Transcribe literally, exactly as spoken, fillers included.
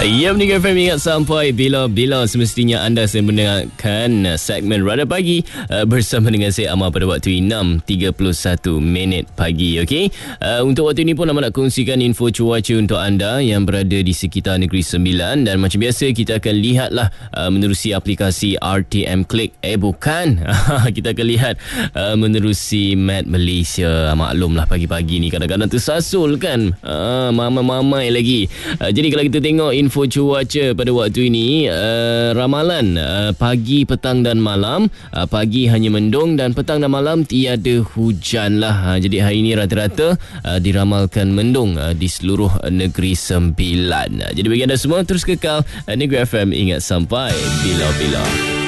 Ya, Negeri F M ingat sampai bila-bila semestinya anda sedang mendengarkan segmen Radar Pagi uh, bersama dengan saya Amar pada waktu enam tiga puluh satu minit pagi. Okey, uh, untuk waktu ini pun Amar nak kongsikan info cuaca untuk anda yang berada di sekitar Negeri Sembilan, dan macam biasa kita akan lihatlah uh, menerusi aplikasi R T M Click. Eh bukan, kita akan lihat uh, menerusi Map Malaysia. Maklumlah pagi-pagi ni kadang-kadang tersasul kan, uh, mamai-mamai lagi. Uh, jadi kalau kita tengok info Info cuaca pada waktu ini, uh, ramalan uh, pagi, petang dan malam. Uh, pagi hanya mendung dan petang dan malam tiada hujan lah. Uh, jadi hari ini rata-rata uh, diramalkan mendung uh, di seluruh uh, Negeri Sembilan. Uh, jadi bagi anda semua terus kekal uh, Negeri F M ingat sampai bila-bila.